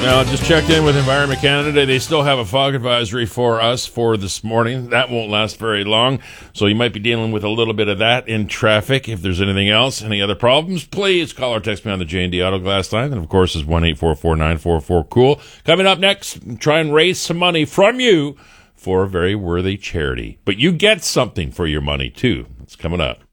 Now, just checked in with Environment Canada. They still have a fog advisory for us for this morning. That won't last very long, so you might be dealing with a little bit of that in traffic. If there's anything else, any other problems, please call or text me on the J&D Auto Glass line. And, of course, is 1-844-944-COOL. Coming up next, try and raise some money from you for a very worthy charity. But you get something for your money, too. It's coming up.